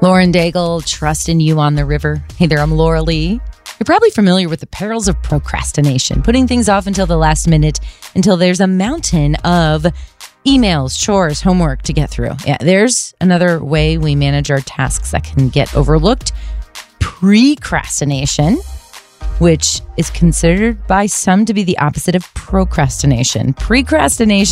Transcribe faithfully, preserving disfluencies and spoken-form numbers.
Lauren Daigle, trusting you on the river. Hey there, I'm Laura Lee. You're probably familiar with the perils of procrastination, putting things off until the last minute, until there's a mountain of emails, chores, homework to get through. Yeah, there's another way we manage our tasks that can get overlooked. Precrastination, which is considered by some to be the opposite of procrastination. Precrastination